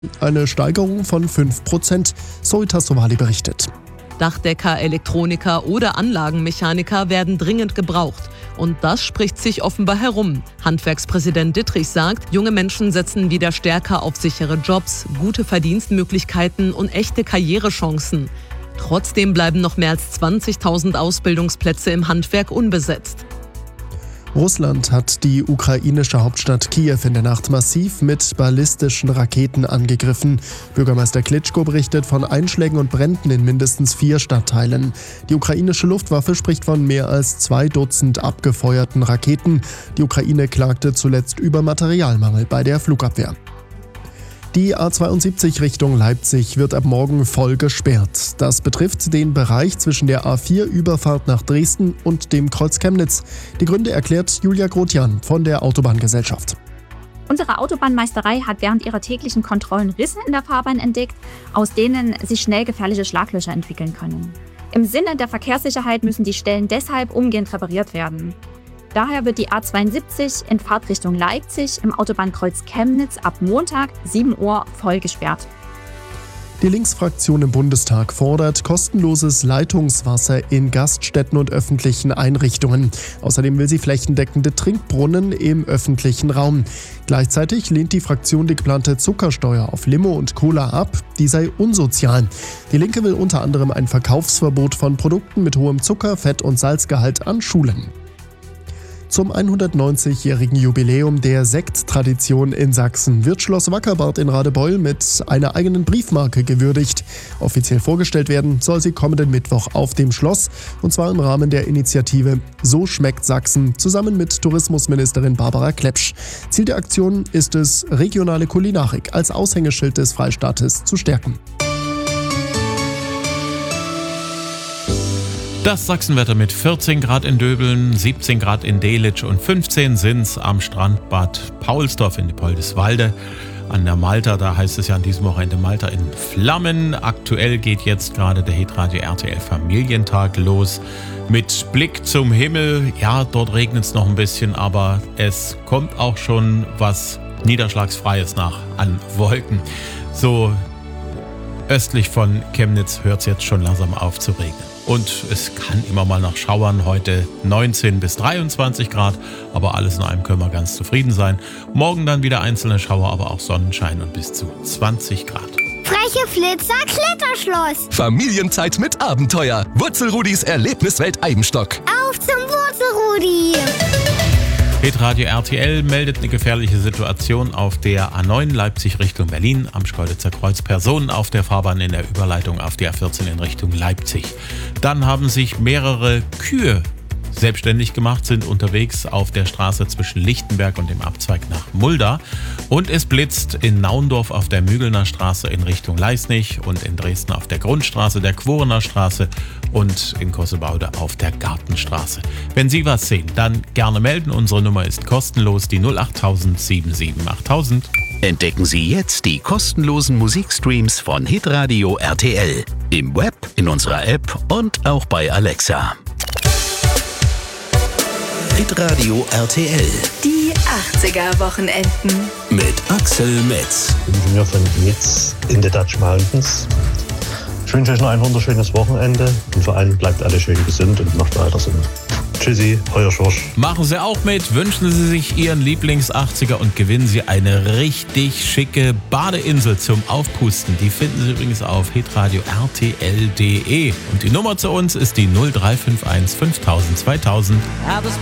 Eine Steigerung von 5%, so Tassovali berichtet. Dachdecker, Elektroniker oder Anlagenmechaniker werden dringend gebraucht. Und das spricht sich offenbar herum. Handwerkspräsident Dittrich sagt, junge Menschen setzen wieder stärker auf sichere Jobs, gute Verdienstmöglichkeiten und echte Karrierechancen. Trotzdem bleiben noch mehr als 20.000 Ausbildungsplätze im Handwerk unbesetzt. Russland hat die ukrainische Hauptstadt Kiew in der Nacht massiv mit ballistischen Raketen angegriffen. Bürgermeister Klitschko berichtet von Einschlägen und Bränden in mindestens 4 Stadtteilen. Die ukrainische Luftwaffe spricht von mehr als 2 Dutzend abgefeuerten Raketen. Die Ukraine klagte zuletzt über Materialmangel bei der Flugabwehr. Die A72 Richtung Leipzig wird ab morgen voll gesperrt. Das betrifft den Bereich zwischen der A4-Überfahrt nach Dresden und dem Kreuz Chemnitz. Die Gründe erklärt Julia Grotjan von der Autobahngesellschaft. Unsere Autobahnmeisterei hat während ihrer täglichen Kontrollen Risse in der Fahrbahn entdeckt, aus denen sich schnell gefährliche Schlaglöcher entwickeln können. Im Sinne der Verkehrssicherheit müssen die Stellen deshalb umgehend repariert werden. Daher wird die A72 in Fahrtrichtung Leipzig im Autobahnkreuz Chemnitz ab Montag 7 Uhr voll gesperrt. Die Linksfraktion im Bundestag fordert kostenloses Leitungswasser in Gaststätten und öffentlichen Einrichtungen. Außerdem will sie flächendeckende Trinkbrunnen im öffentlichen Raum. Gleichzeitig lehnt die Fraktion die geplante Zuckersteuer auf Limo und Cola ab. Die sei unsozial. Die Linke will unter anderem ein Verkaufsverbot von Produkten mit hohem Zucker-, Fett- und Salzgehalt an Schulen. Zum 190-jährigen Jubiläum der Sekttradition in Sachsen wird Schloss Wackerbad in Radebeul mit einer eigenen Briefmarke gewürdigt. Offiziell vorgestellt werden soll sie kommenden Mittwoch auf dem Schloss, und zwar im Rahmen der Initiative So schmeckt Sachsen zusammen mit Tourismusministerin Barbara Klepsch. Ziel der Aktion ist es, regionale Kulinarik als Aushängeschild des Freistaates zu stärken. Das Sachsenwetter mit 14 Grad in Döbeln, 17 Grad in Delitzsch und 15 sind's am Strandbad Paulsdorf in Diepoldeswalde. An der Malta, da heißt es ja an diesem Wochenende Malta in Flammen. Aktuell geht jetzt gerade der Hitradio RTL Familientag los. Mit Blick zum Himmel, ja, dort regnet es noch ein bisschen, aber es kommt auch schon was Niederschlagsfreies nach an Wolken. So östlich von Chemnitz hört es jetzt schon langsam auf zu regnen. Und es kann immer mal noch schauern, heute 19 bis 23 Grad, aber alles in allem können wir ganz zufrieden sein. Morgen dann wieder einzelne Schauer, aber auch Sonnenschein und bis zu 20 Grad. Freche Flitzer Kletterschloss. Familienzeit mit Abenteuer. Wurzelrudis Erlebniswelt Eibenstock. Auf zum Wurzelrudi. Hitradio RTL meldet eine gefährliche Situation auf der A9 Leipzig Richtung Berlin am Schkeuditzer Kreuz. Personen auf der Fahrbahn in der Überleitung auf die A14 in Richtung Leipzig. Dann haben sich mehrere Kühe selbstständig gemacht, sind unterwegs auf der Straße zwischen Lichtenberg und dem Abzweig nach Mulda. Und es blitzt in Naundorf auf der Mügelner Straße in Richtung Leisnig und in Dresden auf der Grundstraße, der Quorener Straße und in Kossebaude auf der Gartenstraße. Wenn Sie was sehen, dann gerne melden. Unsere Nummer ist kostenlos, die 08000 77 8000. Entdecken Sie jetzt die kostenlosen Musikstreams von Hitradio RTL. Im Web, in unserer App und auch bei Alexa. Hitradio RTL. Die 80er-Wochenenden. Mit Axel Metz. Ingenieur von Metz in den Dutch Mountains. Ich wünsche euch noch ein wunderschönes Wochenende und vor allem bleibt alle schön gesund und macht weiter so. Tschüssi, euer Schorsch. Machen Sie auch mit, wünschen Sie sich Ihren Lieblings-80er und gewinnen Sie eine richtig schicke Badeinsel zum Aufpusten. Die finden Sie übrigens auf hitradio rtl.de. Und die Nummer zu uns ist die 0351 5000 2000.